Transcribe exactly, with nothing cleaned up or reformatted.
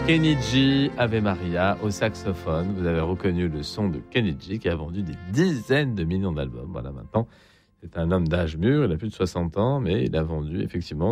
Kenny G, Ave Maria, au saxophone. Vous avez reconnu le son de Kenny G qui a vendu des dizaines de millions d'albums. Voilà, maintenant, c'est un homme d'âge mûr, il a plus de soixante ans, mais il a vendu effectivement